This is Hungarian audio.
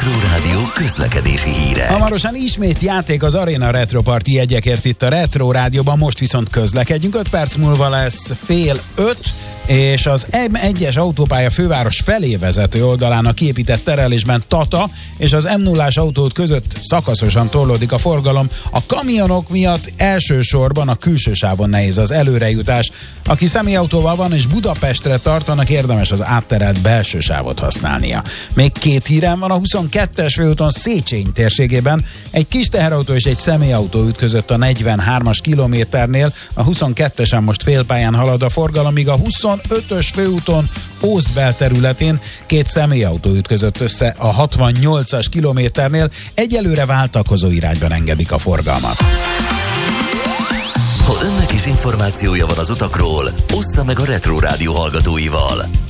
Retro Rádió közlekedési hírek. Hamarosan ismét játék az Arena Retro Party jegyekért itt a Retro Rádióban, most viszont közlekedjünk. 5 perc múlva lesz 4:30, és az M1-es autópálya főváros felé vezető oldalán a kiépített terelésben Tata és az M0-ás autóút között szakaszosan torlódik a forgalom. A kamionok miatt elsősorban a külső sávon nehéz az előrejutás. Aki személyautóval van és Budapestre tartanak, érdemes az átterelt belső sávot használnia. Még 2 hírem van: a 22-es főúton Széchenyi térségében egy kis teherautó és egy személyautó ütközött a 43-as kilométernél. A 22-esen most félpályán halad a forgalom, míg a 25-ös főúton Ózd belterületén 2 személyautó ütközött össze a 68-as kilométernél. Egyelőre váltakozó irányban engedik a forgalmat. Ha önnek is információja van az utakról, ossza meg a Retro Rádió hallgatóival.